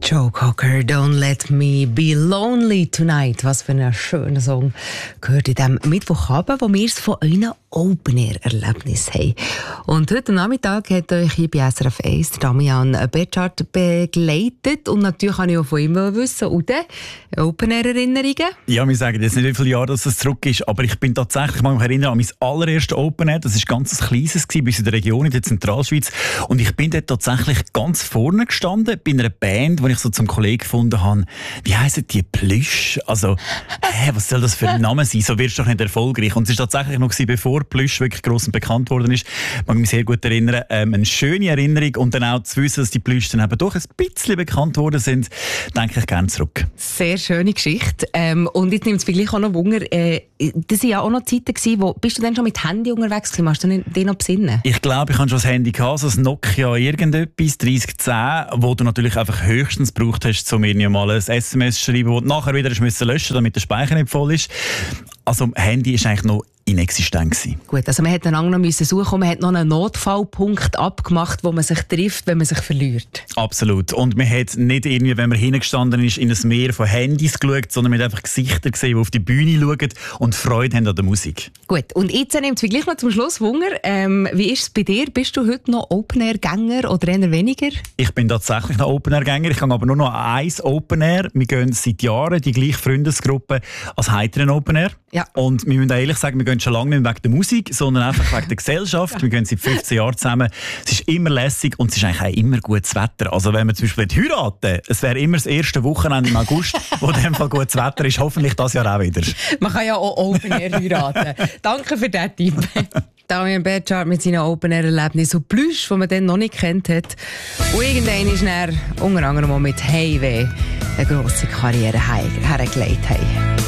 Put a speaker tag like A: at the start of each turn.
A: Joe Cocker, Don't Let Me Be Lonely Tonight. Was für ein schöner Song gehört in diesem Mittwochabend, wo wir es von einem Open-Air-Erlebnis haben. Und heute Nachmittag hat euch hier bei SRF 1 Damian Betschart begleitet. Und natürlich kann ich auch von ihm wissen, und Open-Air-Erinnerungen?
B: Ja, wir sagen jetzt nicht, wie viele Jahre das zurück ist, aber ich bin tatsächlich, mag mich erinnern an mein allererstes Open-Air. Das war ganz ein kleines, bei uns in der Region, in der Zentralschweiz. Und ich bin dort tatsächlich ganz vorne gestanden, bei einer Band, die ich so zum Kollegen gefunden habe. Wie heissen die? Plüsch? Also, was soll das für ein Name sein? So wirst du doch nicht erfolgreich. Und es war tatsächlich noch bevor Plüsch wirklich gross und bekannt worden ist. Ich mag mich sehr gut erinnern. Eine schöne Erinnerung und dann auch zu wissen, dass die Plüsch dann eben doch ein bisschen bekannt worden sind, denke ich gerne zurück.
A: Sehr schöne Geschichte. Und jetzt nimmt es mich gleich auch noch Wunder. Das waren ja auch noch Zeiten gewesen, bist du denn schon mit Handy unterwegs gewesen? Machst du dich noch besinnen?
B: Ich glaube, ich hatte schon das Handy gehabt, so ein Nokia irgendetwas, 3010, wo du natürlich einfach höchstens gebraucht hast, um mir mal ein SMS zu schreiben, das du nachher wieder löschen musst, damit der Speicher nicht voll ist. Also Handy ist eigentlich noch inexistent gewesen. Gut,
A: also man hätte dann noch suchen und man hat noch einen Notfallpunkt abgemacht, wo man sich trifft, wenn man sich verliert.
B: Absolut. Und man hat nicht irgendwie, wenn man hingestanden ist, in ein Meer von Handys geschaut, sondern man hat einfach Gesichter gesehen, die auf die Bühne schauen und Freude haben an der Musik.
A: Gut, und jetzt nimmt es gleich noch zum Schluss Wunder. Wie ist es bei dir? Bist du heute noch Open-Air-Gänger oder eher weniger?
B: Ich bin tatsächlich noch Open-Air-Gänger. Ich gehe aber nur noch an eins Open-Air. Wir gehen seit Jahren die gleiche Freundesgruppe als heiteren Open-Air. Ja. Und wir müssen ehrlich sagen, wir gehen schon lange nicht wegen der Musik, sondern einfach wegen der Gesellschaft. Wir gehen seit 15 Jahren zusammen. Es ist immer lässig und es ist eigentlich auch immer gutes Wetter. Also wenn wir zum Beispiel heiraten, es wäre immer das erste Wochenende im August, wo in dem Fall gutes Wetter ist. Hoffentlich das Jahr auch wieder.
A: Man kann ja auch Open-Air heiraten. Danke für diesen Tipp. Damian Betschart mit seinen Open-Air-Erlebnissen und Plüsch, die man dann noch nicht kennt hat. Und irgendwann ist er unter anderem mit Heimweh eine grosse Karriere hergelegt.